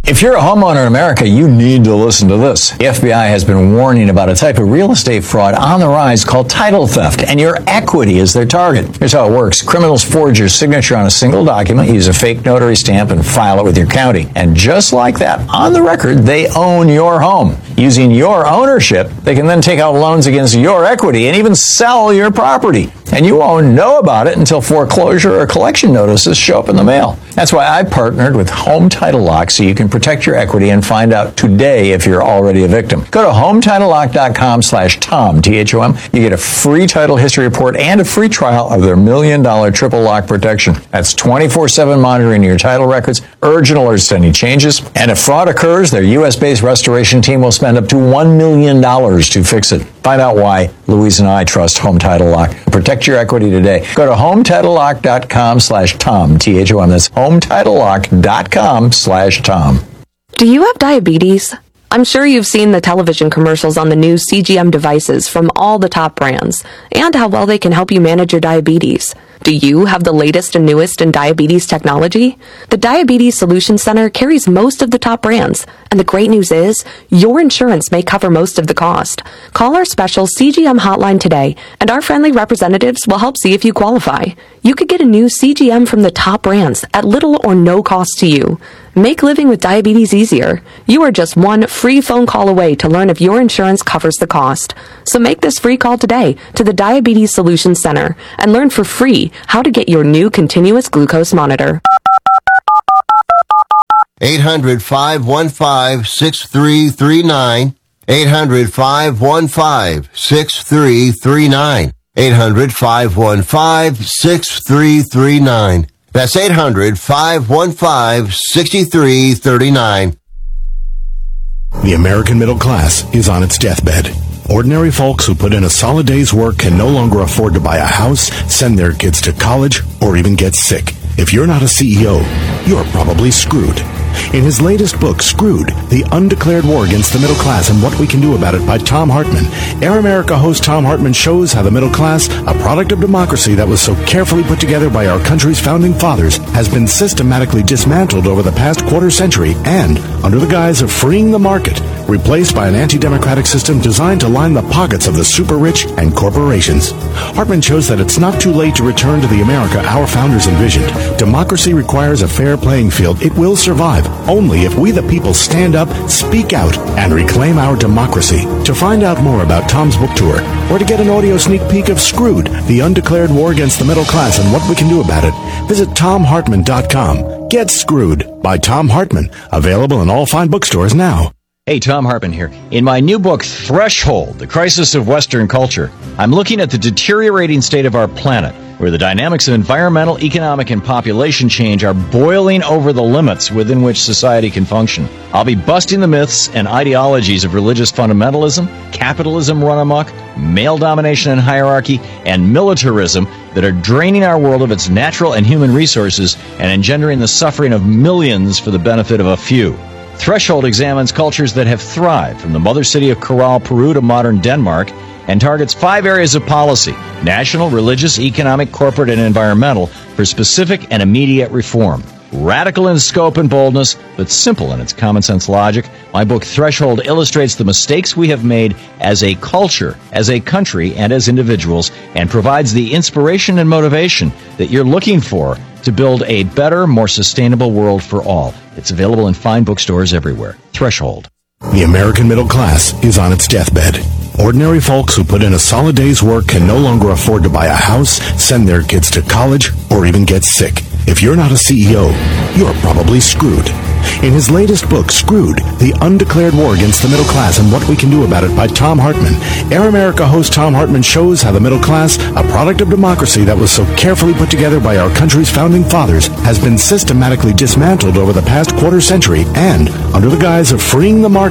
If you're a homeowner in America, you need to listen to this. The FBI has been warning about a type of real estate fraud on the rise called title theft, and your equity is their target. Here's how it works. Criminals forge your signature on a single document, use a fake notary stamp, and file it with your county. And just like that, on the record, they own your home. Using your ownership, they can then take out loans against your equity and even sell your property. And you won't know about it until foreclosure or collection notices show up in the mail. That's why I partnered with Home Title Lock so you can protect your equity and find out today if you're already a victim. Go to HometitleLock.com/Tom, T-H-O-M. You get a free title history report and a free trial of their $1 million triple lock protection. That's 24/7 monitoring your title records, urgent alerts to any changes, and if fraud occurs, their U.S.-based restoration team will spend up to $1 million to fix it. Find out why Louise and I trust Home Title Lock. Protect your equity today. Go to HometitleLock.com/Tom, T-H-O-M. That's HometitleLock.com/Tom. Do you have diabetes? I'm sure you've seen the television commercials on the new CGM devices from all the top brands and how well they can help you manage your diabetes. Do you have the latest and newest in diabetes technology? The Diabetes Solutions Center carries most of the top brands, and the great news is your insurance may cover most of the cost. Call our special CGM hotline today, and our friendly representatives will help see if you qualify. You could get a new CGM from the top brands at little or no cost to you. Make living with diabetes easier. You are just one free phone call away to learn if your insurance covers the cost. So make this free call today to the Diabetes Solutions Center and learn for free how to get your new continuous glucose monitor. 800-515-6339. 800-515-6339. 800-515-6339. That's 800-515-6339. The American middle class is on its deathbed. Ordinary folks who put in a solid day's work can no longer afford to buy a house, send their kids to college, or even get sick. If you're not a CEO, you're probably screwed. In his latest book, Screwed, The Undeclared War Against the Middle Class and What We Can Do About It by Thom Hartmann, Air America host Thom Hartmann shows how the middle class, a product of democracy that was so carefully put together by our country's founding fathers, has been systematically dismantled over the past quarter century and, under the guise of freeing the market, replaced by an anti-democratic system designed to line the pockets of the super-rich and corporations. Hartmann shows that it's not too late to return to the America our founders envisioned. Democracy requires a fair playing field. It will survive only if we the people stand up, speak out, and reclaim our democracy. To find out more about Tom's book tour, or to get an audio sneak peek of Screwed, The Undeclared War Against the Middle Class and What We Can Do About It, visit TomHartmann.com. Get Screwed by Thom Hartmann. Available in all fine bookstores now. Hey, Thom Hartmann here. In my new book, Threshold, The Crisis of Western Culture, I'm looking at the deteriorating state of our planet, where the dynamics of environmental, economic, and population change are boiling over the limits within which society can function. I'll be busting the myths and ideologies of religious fundamentalism, capitalism run amok, male domination and hierarchy, and militarism that are draining our world of its natural and human resources and engendering the suffering of millions for the benefit of a few. Threshold examines cultures that have thrived, from the mother city of Corral, Peru to modern Denmark, and targets 5 areas of policy: national, religious, economic, corporate, and environmental, for specific and immediate reform. Radical in scope and boldness, but simple in its common sense logic, my book Threshold illustrates the mistakes we have made as a culture, as a country, and as individuals, and provides the inspiration and motivation that you're looking for to build a better, more sustainable world for all. It's available in fine bookstores everywhere. Threshold. The American middle class is on its deathbed. Ordinary folks who put in a solid day's work can no longer afford to buy a house, send their kids to college, or even get sick. If you're not a CEO, you're probably screwed. In his latest book, Screwed, The Undeclared War Against the Middle Class and What We Can Do About It by Thom Hartmann, Air America host Thom Hartmann shows how the middle class, a product of democracy that was so carefully put together by our country's founding fathers, has been systematically dismantled over the past quarter century and, under the guise of freeing the market,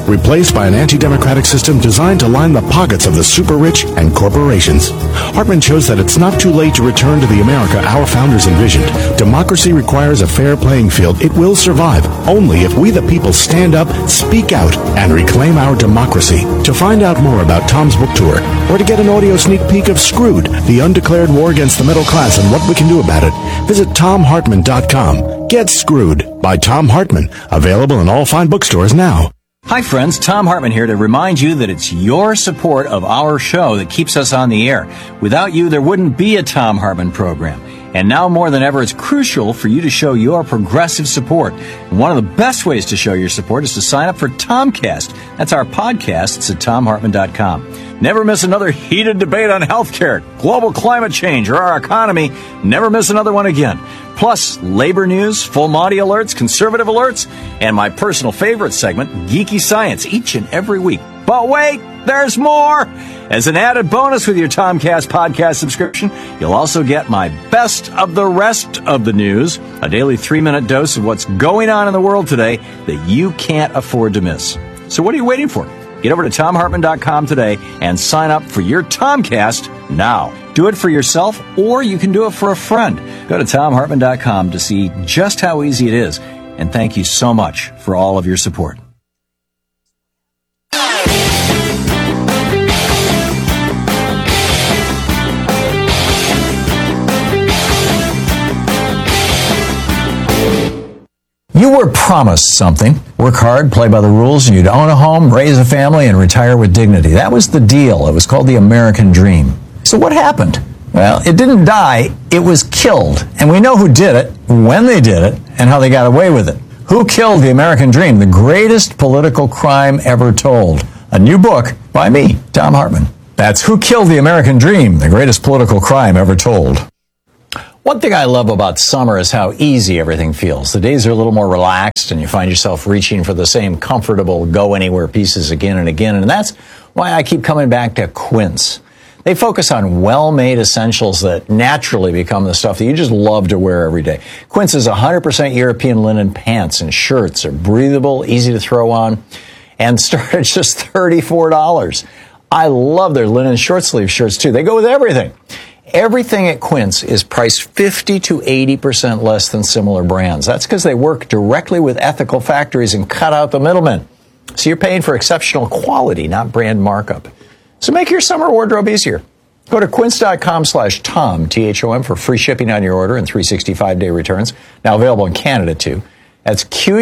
replaced by an anti-democratic system designed to line the pockets of the super rich and corporations. Hartman shows that it's not too late to return to the America our founders envisioned. Democracy requires a fair playing field. It will survive only if we the people stand up, speak out, and reclaim our democracy. To find out more about Tom's book tour, or to get an audio sneak peek of Screwed, the undeclared war against the middle class and what we can do about it, visit TomHartman.com. Get Screwed by Tom Hartman. Available in all fine bookstores now. Hi friends, Tom Hartman here to remind you that it's your support of our show that keeps us on the air. Without you, there wouldn't be a Tom Hartman program. And now more than ever, it's crucial for you to show your progressive support. And one of the best ways to show your support is to sign up for Tomcast. That's our podcast. It's at TomHartman.com. Never miss another heated debate on healthcare, global climate change, or our economy. Never miss another one again. Plus, labor news, full Monty alerts, conservative alerts, and my personal favorite segment, Geeky Science, each and every week. But wait, there's more! As an added bonus with your Tomcast podcast subscription, you'll also get my best of the rest of the news, a daily 3-minute dose of what's going on in the world today that you can't afford to miss. So what are you waiting for? Get over to TomHartman.com today and sign up for your Tomcast now. Do it for yourself, or you can do it for a friend. Go to TomHartman.com to see just how easy it is. And thank you so much for all of your support. You were promised something. Work hard, play by the rules, and you'd own a home, raise a family, and retire with dignity. That was the deal. It was called the American Dream. So what happened? Well, it didn't die. It was killed. And we know who did it, when they did it, and how they got away with it. Who killed the American Dream? The greatest political crime ever told. A new book by me, Tom Hartman. That's Who Killed the American Dream? The Greatest Political Crime Ever Told. One thing I love about summer is how easy everything feels. The days are a little more relaxed, and you find yourself reaching for the same comfortable go-anywhere pieces again and again. And that's why I keep coming back to Quince. They focus on well-made essentials that naturally become the stuff that you just love to wear every day. Quince's 100% European linen pants and shirts are breathable, easy to throw on, and start at just $34. I love their linen short-sleeve shirts, too. They go with everything. Everything at Quince is priced 50 to 80% less than similar brands. That's because they work directly with ethical factories and cut out the middlemen. So you're paying for exceptional quality, not brand markup. So make your summer wardrobe easier. Go to quince.com/Tom, T-H-O-M, for free shipping on your order and 365-day returns. Now available in Canada, too. That's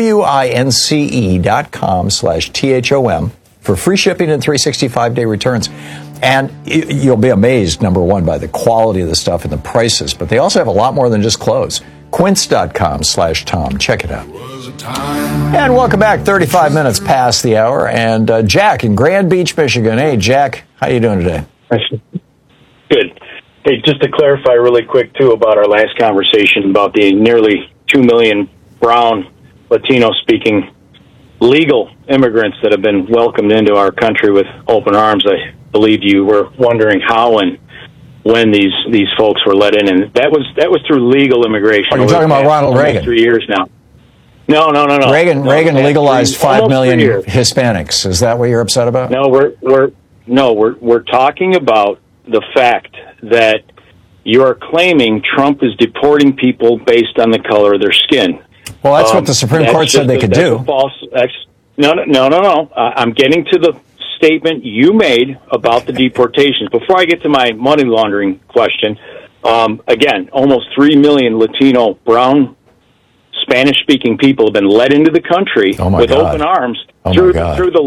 QUINCE.com/THOM for free shipping and 365-day returns. And you'll be amazed, number one, by the quality of the stuff and the prices. But they also have a lot more than just clothes. Quince.com/Tom. Check it out. And welcome back. 35 minutes past the hour. And Jack in Grand Beach, Michigan. Hey, Jack, how you doing today? Good. Hey, just to clarify really quick, too, about our last conversation about the nearly 2 million brown, Latino-speaking legal immigrants that have been welcomed into our country with open arms. I believe you were wondering how and when these folks were let in, and that was through legal immigration. Are you talking about Ronald Reagan? 3 years now. No. Reagan legalized 5 million Hispanics. Is that what you're upset about? No, we're talking about the fact that you are claiming Trump is deporting people based on the color of their skin. Well, that's what the Supreme Court said they could do. No. I'm getting to the statement you made about the deportations. Before I get to my money laundering question, again, almost 3 million Latino, brown, Spanish-speaking people have been let into the country with open arms through the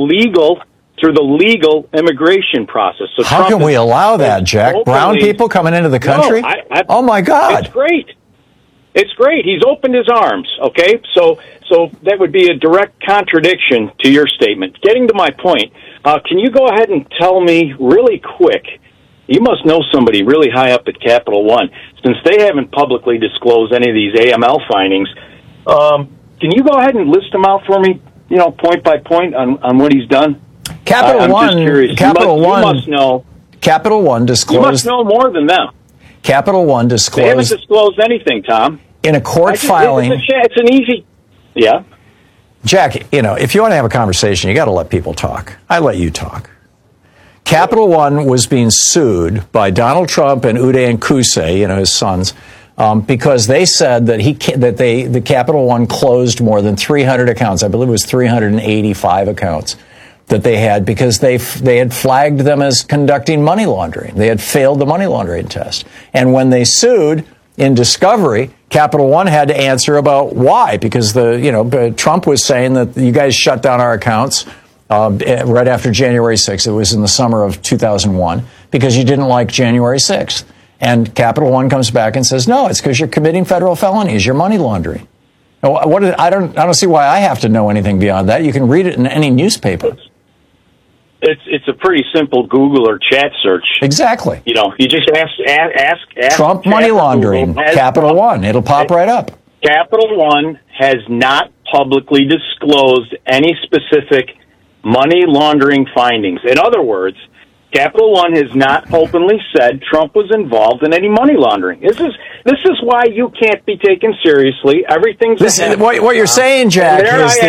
legal immigration process. So how can we allow that, Jack? Brown people coming into the country? No, oh my God! It's great. It's great. He's opened his arms. Okay, so that would be a direct contradiction to your statement. Getting to my point, can you go ahead and tell me really quick? You must know somebody really high up at Capital One, since they haven't publicly disclosed any of these AML findings. Can you go ahead and list them out for me? Point by point on what he's done. Capital One. You must know. Capital One disclosed. You must know more than them. Capital One disclosed. They haven't disclosed anything, Tom. In a court filing. It's an easy. Yeah. Jack, if you want to have a conversation, you got to let people talk. I let you talk. Capital One was being sued by Donald Trump and Uday and Qusay, his sons, because they said that the Capital One closed more than 300 accounts. I believe it was 385 accounts that they had because they had flagged them as conducting money laundering. They had failed the money laundering test. And when they sued in discovery, Capital One had to answer about why, because Trump was saying that you guys shut down our accounts right after January 6th. It was in the summer of 2001 because you didn't like January 6th. And Capital One comes back and says, no, it's because you're committing federal felonies. You're money laundering. I don't see why I have to know anything beyond that. You can read it in any newspaper. It's a pretty simple Google or chat search. Exactly. You just ask Trump money laundering, Capital One. It'll pop right up. Capital One has not publicly disclosed any specific money laundering findings. In other words, Capital One has not openly said Trump was involved in any money laundering. This is why you can't be taken seriously. Everything's what you're saying, Jack,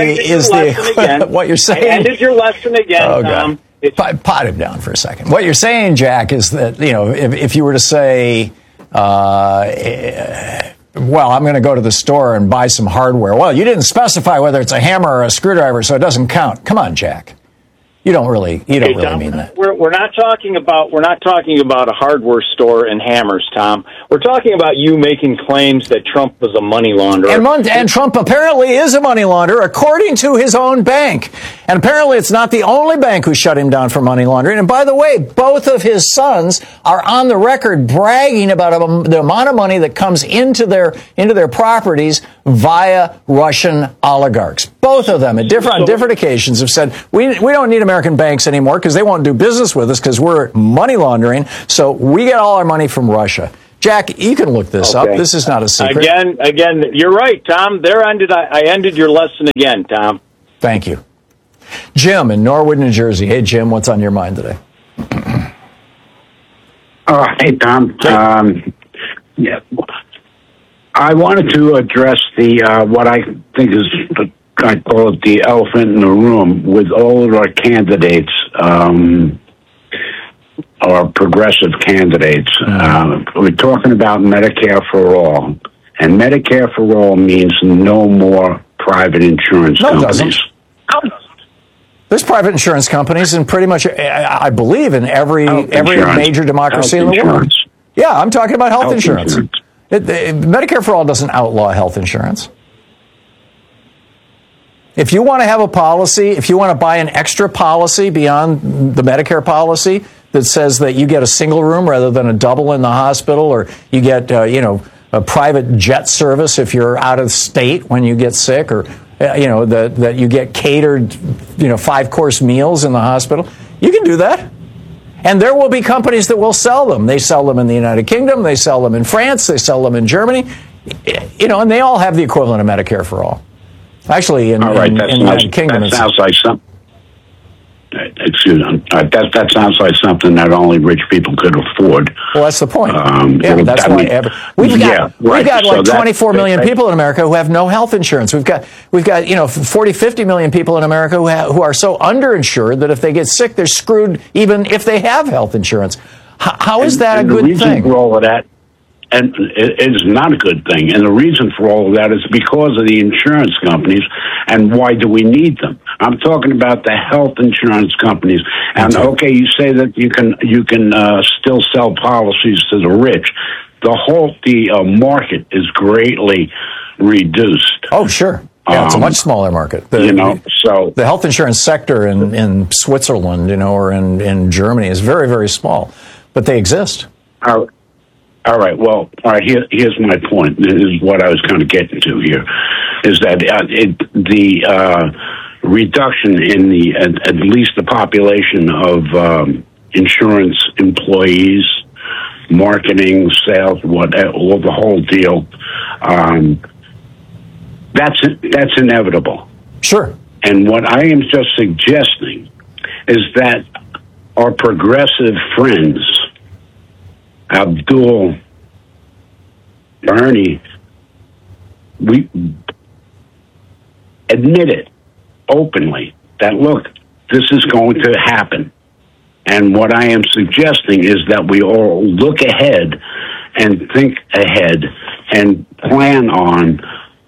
what you're saying. I ended your lesson again, Tom. Pot him down for a second. What you're saying, Jack, is that if you were to say, well, I'm going to go to the store and buy some hardware. Well, you didn't specify whether it's a hammer or a screwdriver, so it doesn't count. Come on, Jack. You don't really mean that. We're not talking about a hardware store and hammers, Tom. We're talking about you making claims that Trump was a money launderer. And Trump apparently is a money launderer, according to his own bank. And apparently it's not the only bank who shut him down for money laundering. And by the way, both of his sons are on the record bragging about the amount of money that comes into their properties via Russian oligarchs. Both of them, on different occasions, have said, we don't need American banks anymore because they won't do business with us because we're money laundering. So we get all our money from Russia. Jack, you can look this up. This is not a secret. Again, you're right, Tom. I ended your lesson again, Tom. Thank you. Jim in Norwood, New Jersey. Hey, Jim, what's on your mind today? Hey, Tom. Yeah. I wanted to address what I think is, I call it the elephant in the room with all of our candidates, our progressive candidates. We're talking about Medicare for all. And Medicare for all means no more private insurance companies. It doesn't. There's private insurance companies in pretty much, I believe, in every major democracy in the world. Yeah, I'm talking about health insurance. Medicare for all doesn't outlaw health insurance. If you want to have a policy, if you want to buy an extra policy beyond the Medicare policy that says that you get a single room rather than a double in the hospital, or you get, a private jet service if you're out of state when you get sick, or, that you get catered, 5-course meals in the hospital, you can do that. And there will be companies that will sell them. They sell them in the United Kingdom. They sell them in France. They sell them in Germany. And they all have the equivalent of Medicare for all. Actually, in the United Kingdom, that sounds like something. Excuse me. That sounds like something that only rich people could afford. Well, that's the point. That's why we've got like 24 million people in America who have no health insurance. We've got 40, 50 million people in America who are so underinsured that if they get sick, they're screwed even if they have health insurance. How is that a good thing? The reason for all of that, and it is not a good thing, and the reason for all of that is because of the insurance companies. And why do we need them? I'm talking about the health insurance companies. And okay, you say that you can still sell policies to the rich. The market is greatly reduced. Oh, sure. Yeah, it's a much smaller market. The health insurance sector in Switzerland, or in Germany is very, very small, but they exist. All right. Well, all right. Here's my point. This is what I was kind of getting to here, is that the reduction in at least the population of insurance employees, marketing, sales, whatever, the whole deal. That's inevitable. Sure. And what I am just suggesting is that our progressive friends, Abdul, Bernie, we admit it. openly that, look, this is going to happen. And what I am suggesting is that we all look ahead and think ahead and plan on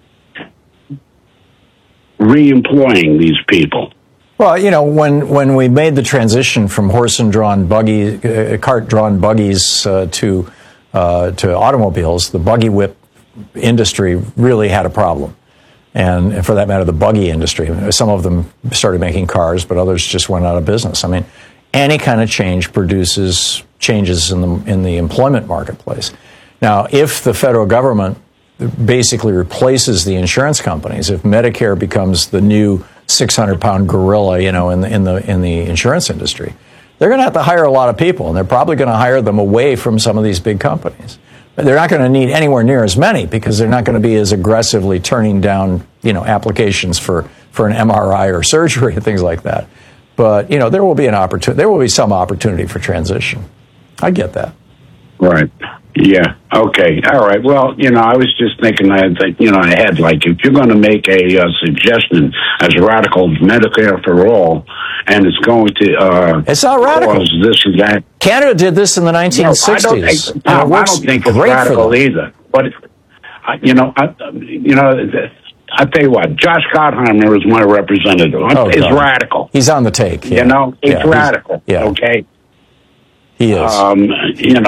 re-employing these people. Well, when we made the transition from cart-drawn buggies to automobiles, the buggy whip industry really had a problem. And for that matter, the buggy industry. Some of them started making cars, but others just went out of business. I mean, any kind of change produces changes in the employment marketplace. Now, if the federal government basically replaces the insurance companies, if Medicare becomes the new 600-pound gorilla, in the insurance industry, they're going to have to hire a lot of people, and they're probably going to hire them away from some of these big companies. But they're not going to need anywhere near as many because they're not going to be as aggressively turning down, applications for an MRI or surgery and things like that. But, there will be an opportunity. There will be some opportunity for transition. I get that. Right. Yeah. Okay. All right. Well, I was just thinking that, I had, like, if you're going to make a suggestion as radical Medicare for all, and it's going to it's not radical. Cause this and that. Canada did this in the 1960s. I don't think it's radical either. But, I tell you what, Josh Gottheimer is my representative. He's radical. He's on the take. Yeah. He's radical. Okay. He is. And him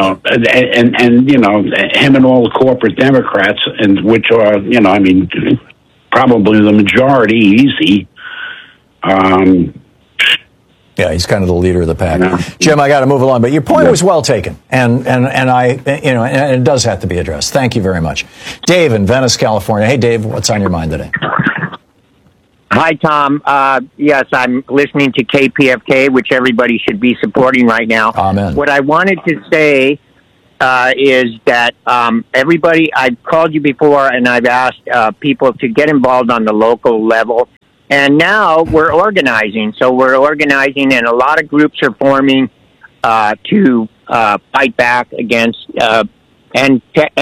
and all the corporate Democrats, and which are, probably the majority, easy. Yeah, he's kind of the leader of the pack. Jim, I got to move along, but your point was well taken, and it does have to be addressed. Thank you very much. Dave in Venice, California. Hey, Dave, what's on your mind today? Hi, Tom. Yes, I'm listening to KPFK, which everybody should be supporting right now. Amen. What I wanted to say is that everybody, I've called you before and I've asked people to get involved on the local level. And now we're organizing. So we're organizing, and a lot of groups are forming to fight back against and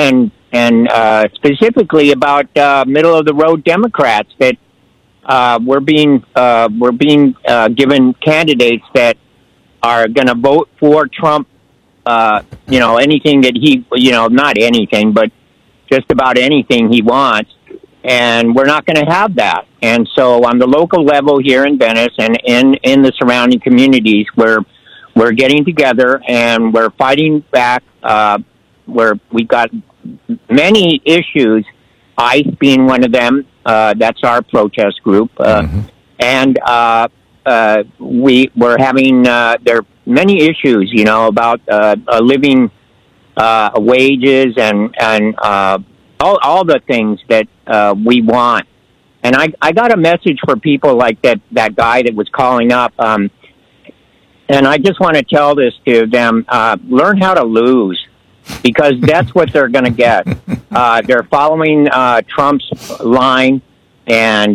specifically about middle of the road Democrats that we're being given candidates that are going to vote for Trump. Anything that he, not anything, but just about anything he wants. And we're not going to have that. And so on the local level here in Venice and in the surrounding communities, we're getting together and we're fighting back. Where we've got many issues, ICE being one of them. That's our protest group. And we're having, there are many issues, about living wages and all the things that we want. And I got a message for people like that guy that was calling up. And I just want to tell this to them, learn how to lose, because that's what they're going to get. They're following Trump's line, and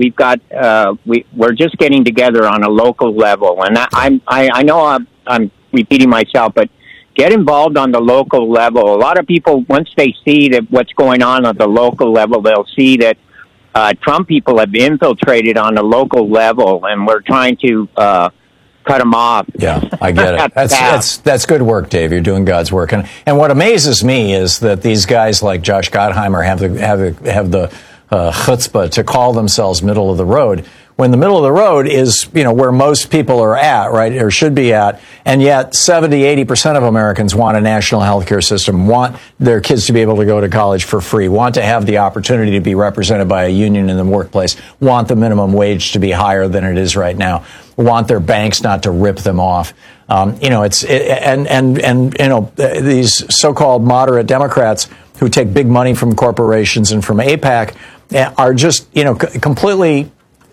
we're just getting together on a local level. And I know I'm repeating myself, but get involved on the local level. A lot of people, once they see that what's going on at the local level, they'll see that Trump people have infiltrated on the local level, and we're trying to cut them off. Yeah, I get it. That's good work, Dave. You're doing God's work. And what amazes me is that these guys like Josh Gottheimer have the chutzpah to call themselves middle of the road, when the middle of the road is, where most people are at, right, or should be at, and yet 70-80% of Americans want a national health care system, want their kids to be able to go to college for free, want to have the opportunity to be represented by a union in the workplace, want the minimum wage to be higher than it is right now, want their banks not to rip them off. These so-called moderate Democrats who take big money from corporations and from AIPAC are just, completely.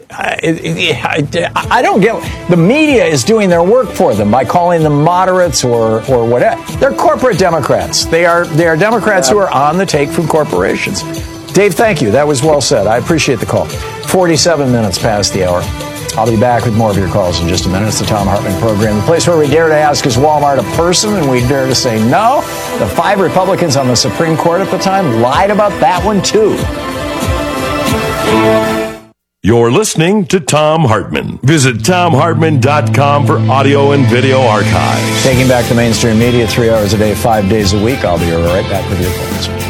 I don't get. The media is doing their work for them by calling them moderates or whatever. They're corporate Democrats. They are Democrats who are on the take from corporations. Dave, thank you. That was well said. I appreciate the call. 47 minutes past the hour. I'll be back with more of your calls in just a minute. It's the Thom Hartmann Program, the place where we dare to ask, is Walmart a person? And we dare to say no. The 5 Republicans on the Supreme Court at the time lied about that one, too. You're listening to Thom Hartmann. Visit ThomHartmann.com for audio and video archives. Taking back the mainstream media 3 hours a day, 5 days a week. I'll be right back with your calls.